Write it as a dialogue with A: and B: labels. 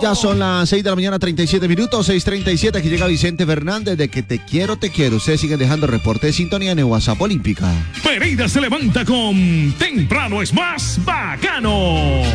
A: Ya son las 6 de la mañana, 37 minutos, 6:37. Aquí llega Vicente Fernández de que te quiero, te quiero. Ustedes siguen dejando reporte de sintonía en el WhatsApp Olímpica.
B: Pereira se levanta con Temprano es más bacano.